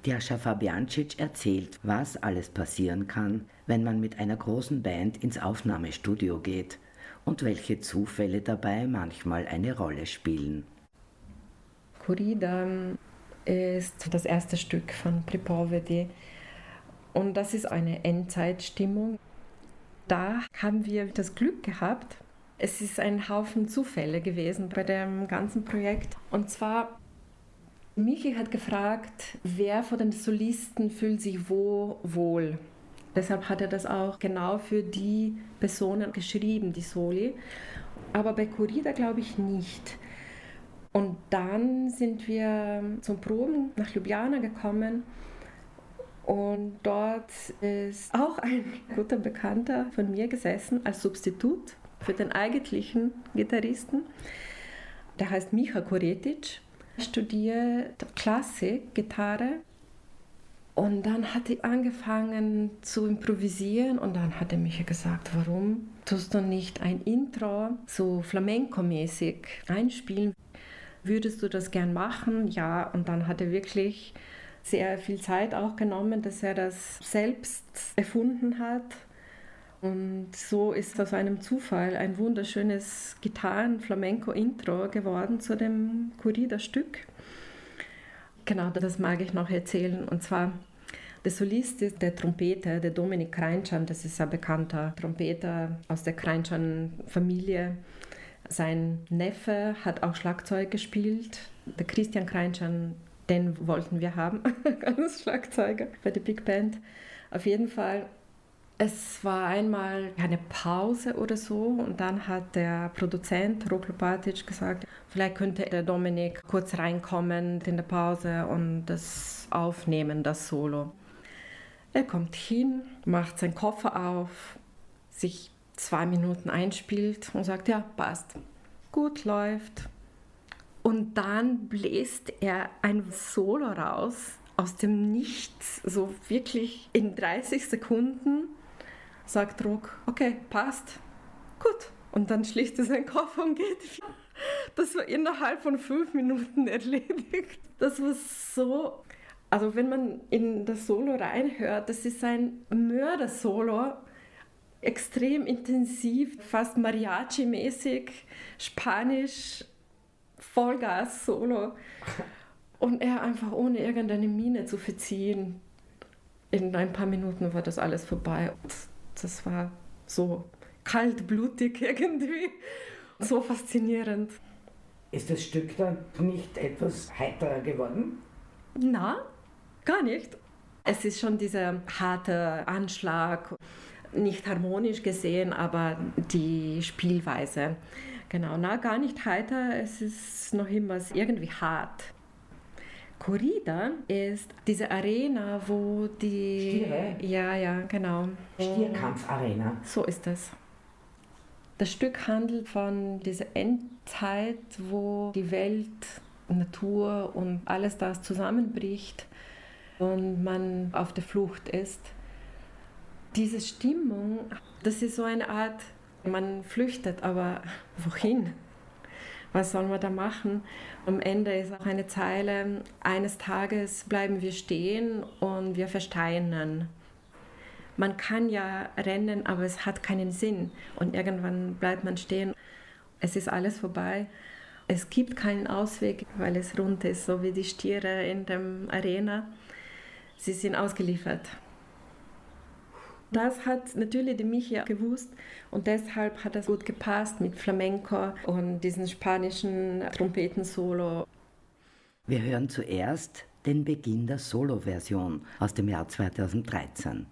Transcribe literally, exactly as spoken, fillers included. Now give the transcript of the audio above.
Tjaša Fabijancic erzählt, was alles passieren kann, wenn man mit einer großen Band ins Aufnahmestudio geht und welche Zufälle dabei manchmal eine Rolle spielen. Corrida ist das erste Stück von Pripovedi und das ist eine Endzeitstimmung. Da haben wir das Glück gehabt. Es ist ein Haufen Zufälle gewesen bei dem ganzen Projekt. Und zwar, Michi hat gefragt, wer von den Solisten fühlt sich wo wohl. Deshalb hat er das auch genau für die Personen geschrieben, die Soli. Aber bei Corrida glaube ich nicht. Und dann sind wir zum Proben nach Ljubljana gekommen. Und dort ist auch ein guter Bekannter von mir gesessen als Substitut für den eigentlichen Gitarristen. Der heißt Miha Koretic, studiert Klassik, Gitarre. Und dann hat er angefangen zu improvisieren und dann hat er mich gesagt, warum tust du nicht ein Intro so Flamenco-mäßig einspielen? Würdest du das gern machen? Ja, und dann hat er wirklich sehr viel Zeit auch genommen, dass er das selbst erfunden hat. Und so ist aus einem Zufall ein wunderschönes Gitarren-Flamenco-Intro geworden zu dem Corrida-Stück. Genau, das mag ich noch erzählen. Und zwar, der Solist ist der Trompeter, der Dominik Krajnčan, das ist ein bekannter Trompeter aus der Krajnčan-Familie. Sein Neffe hat auch Schlagzeug gespielt. Der Christian Krajnčan, den wollten wir haben als Schlagzeuger bei der Big Band. Auf jeden Fall, es war einmal eine Pause oder so und dann hat der Produzent Rok Lopatic gesagt, vielleicht könnte der Dominik kurz reinkommen in der Pause und das aufnehmen, das Solo. Er kommt hin, macht seinen Koffer auf, sich zwei Minuten einspielt und sagt, ja, passt, gut läuft. Und dann bläst er ein Solo raus aus dem Nichts, so wirklich in dreißig Sekunden, sagt Rok, okay, passt, gut. Und dann schließt er seinen Koffer und geht. Das war innerhalb von fünf Minuten erledigt. Das war so, also wenn man in das Solo reinhört, das ist ein Mörder-Solo, extrem intensiv, fast Mariachi-mäßig, Spanisch, Vollgas-Solo. Und er einfach ohne irgendeine Miene zu verziehen. In ein paar Minuten war das alles vorbei. Das war so kaltblutig irgendwie, so faszinierend. Ist das Stück dann nicht etwas heiterer geworden? Na, gar nicht. Es ist schon dieser harte Anschlag, nicht harmonisch gesehen, aber die Spielweise. Genau, na, gar nicht heiter, es ist noch immer irgendwie hart. Corrida ist diese Arena, wo die... Stiere? Ja, ja, genau. Stierkampfarena. So ist es. Das Stück handelt von dieser Endzeit, wo die Welt, Natur und alles das zusammenbricht und man auf der Flucht ist. Diese Stimmung, das ist so eine Art, man flüchtet, aber wohin? Was soll man da machen? Am Ende ist auch eine Zeile, eines Tages bleiben wir stehen und wir versteinen. Man kann ja rennen, aber es hat keinen Sinn. Und irgendwann bleibt man stehen. Es ist alles vorbei. Es gibt keinen Ausweg, weil es rund ist, so wie die Stiere in der Arena. Sie sind ausgeliefert. Das hat natürlich der Michi gewusst und deshalb hat das gut gepasst mit Flamenco und diesem spanischen Trompetensolo. Wir hören zuerst den Beginn der Solo-Version aus dem Jahr zweitausenddreizehn.